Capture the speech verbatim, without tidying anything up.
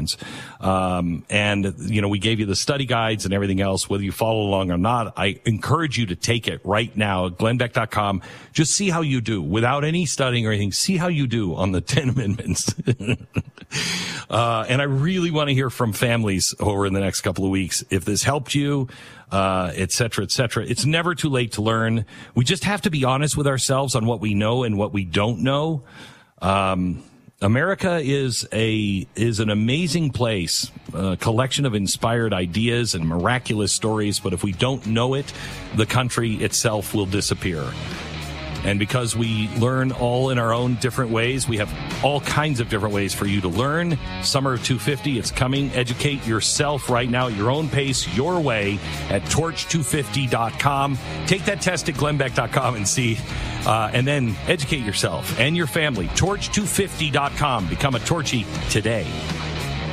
friends. Um, and, you know, we gave you the study guides and everything else. Whether you follow along or not, I encourage you to take it right now at glenn beck dot com. Just see how you do without any studying or anything. See how you do on the ten amendments. uh, and I really want to hear from families over in the next couple of weeks. If this helped you, uh, et cetera, et cetera. It's never too late to learn. We just have to be honest with ourselves on what we know and what we don't know. Um, America is a is an amazing place, a collection of inspired ideas and miraculous stories. But if we don't know it, the country itself will disappear. And because we learn all in our own different ways, we have all kinds of different ways for you to learn. Summer of two fifty, it's coming. Educate yourself right now at your own pace, your way, at torch two fifty dot com. Take that test at glenn beck dot com and see, uh, and then educate yourself and your family. torch two fifty dot com. Become a Torchy today.